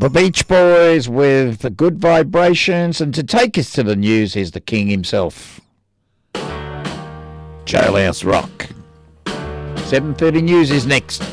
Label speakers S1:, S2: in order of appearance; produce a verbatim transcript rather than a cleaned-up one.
S1: The Beach Boys with the Good Vibrations, and to take us to the news is the king himself, Jailhouse Rock. seven thirty news is next.